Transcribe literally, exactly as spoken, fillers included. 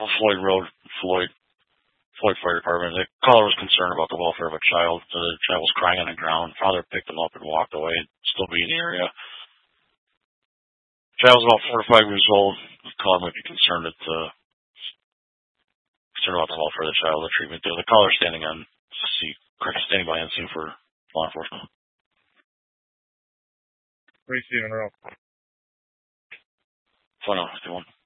Floyd Road, Floyd, Floyd Fire Department. The caller was concerned about the welfare of a child. The child was crying on the ground. Father picked him up and walked away. Still be in the area. The child was about four to five years old. The caller might be concerned at uh, concerned about the welfare of the child, the treatment there. The caller standing on see standing by on scene for law enforcement. Three Stephen Rowe. Phone number fifty-one.